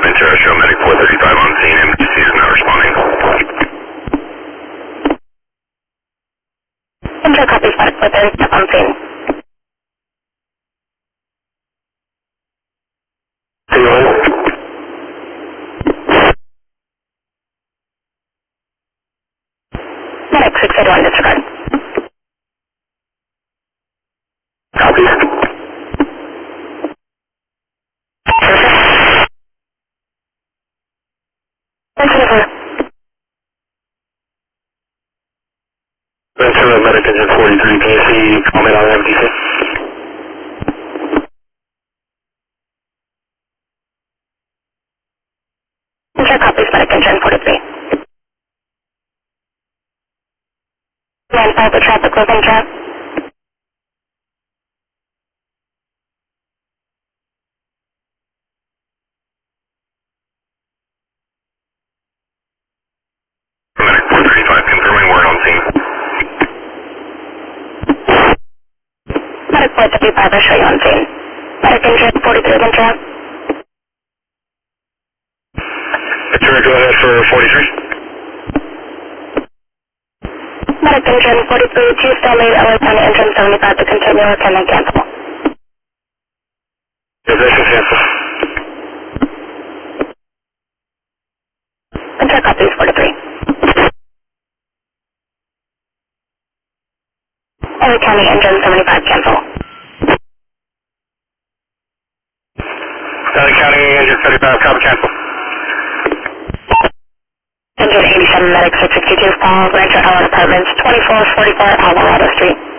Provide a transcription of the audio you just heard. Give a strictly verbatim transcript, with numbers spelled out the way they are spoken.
Ventura, show medic four thirty-five on scene. Emergency is not responding. Ventura copies medic four thirty-five on scene. Medic six eighty-one disregard. Copy. Ventura. Ventura, medic engine forty-three, can you see comment on M T C? Ventura copies medic engine forty-three. Line five, the traffic with Ventura. Medic four thirty-five, confirming we're on scene. Medic four thirty-five, I show you on scene. Medic engine forty-three, Ventura. Ventura, go ahead for forty-three. Medic engine forty-three, two stalemate, L A County engine seventy-five to continue, can then cancel. Position cancel. Ventura copies forty-three. L A County engine seventy-five, cancel. L A County engine seventy-five, copy, cancel. Engine eighty-seven, medic six sixty-two, Paul, Rancho Allen Apartments, twenty-four forty-four Alvarado Street.